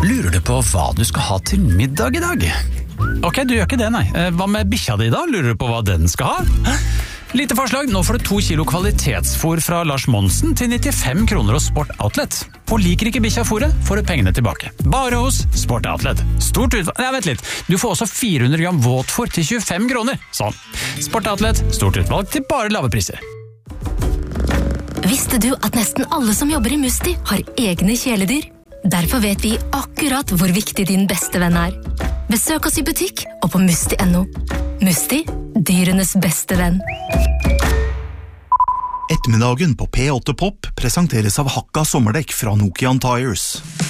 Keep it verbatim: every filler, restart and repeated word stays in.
Lurer du på hva du skal ha til middag i dag? Ok, du gjør ikke det, nei. Hva med bikkja di da? Lurer du på hva den skal ha? Lite forslag, nå får du to kilo kvalitetsfôr fra Lars Monsen til nittifem kroner hos Sport Outlet. Og liker ikke bikkja-fôret, får du pengene tilbake. Bare hos Sport Outlet. Stort utvalg... Nei, vent litt. Du får også fire hundre gram våtfôr til tjuefem kroner. Sånn. Sport Outlet, stort utvalg til bare lave priser. Visste du at nesten alle som jobber i Musti har egne kjæledyr? Derfor vet vi akkurat hvor viktig din beste venn er. Besøk oss i butikk og på musti punktum no. Musti, dyrenes beste venn. Ettermiddagen på P åtte Pop presenteres av Hakka sommerdekk fra Nokian Tires.